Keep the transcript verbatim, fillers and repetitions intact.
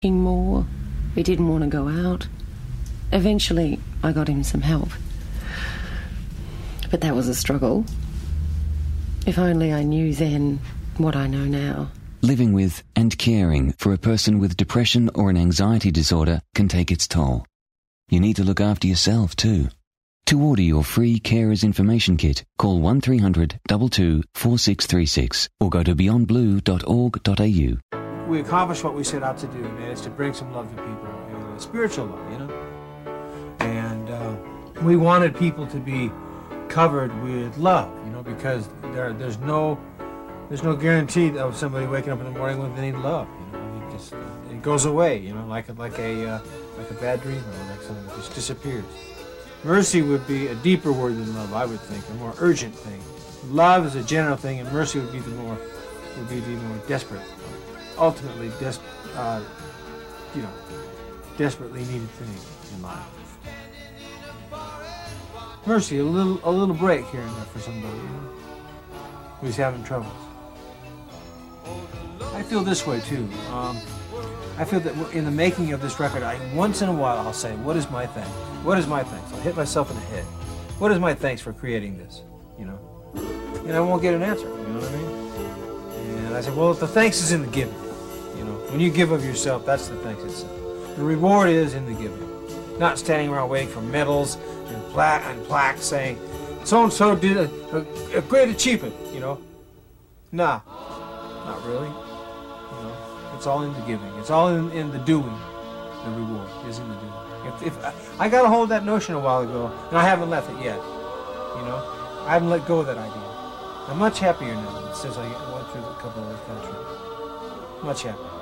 more. He didn't want to go out. Eventually, I got him some help. But that was a struggle. If only I knew then what I know now. Living with and caring for a person with depression or an anxiety disorder can take its toll. You need to look after yourself too. To order your free Carers Information Kit, call one three hundred two two four six three six or go to beyond blue dot org dot a u. We accomplished what we set out to do, and it's to bring some love to people, and spiritual love, you know. And uh, we wanted people to be covered with love, you know, because there, there's no, there's no guarantee of somebody waking up in the morning when they need love. You know, it just it goes away, you know, like a, like a uh, like a bad dream, or like something that just disappears. Mercy would be a deeper word than love, I would think, a more urgent thing. Love is a general thing, and mercy would be the more would be the more desperate. Ultimately, des- uh, you know, desperately needed thing in life. Mercy, a little, a little break here and there for somebody, you know, who's having troubles. I feel this way too. Um, I feel that in the making of this record, I once in a while I'll say, "What is my thanks? What is my thanks?" I'll hit myself in the head. What is my thanks for creating this? You know, and I won't get an answer. You know what I mean? And I say, well, the thanks is in the giving. You know, when you give of yourself, that's the thanks itself. The reward is in the giving, not standing around waiting for medals and plaque and plaques saying, "So and so did a, a, a great achievement." You know, nah, not really. You know, it's all in the giving. It's all in, in the doing. The reward is in the doing. If, if I, I got a hold of that notion a while ago, and I haven't left it yet. You know, I haven't let go of that idea. I'm much happier now since I went through a couple of those countries. Much happier.